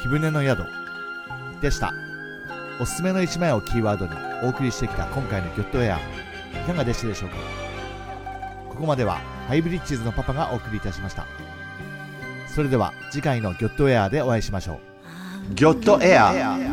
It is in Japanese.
木舟の宿でした。おすすめの1枚をキーワードにお送りしてきた今回のギョットエア、いかがでしたでしょうか。ここまではハイブリッジーズのパパがお送りいたしました。それでは次回のギョットエアでお会いしましょう。 ギョットエア。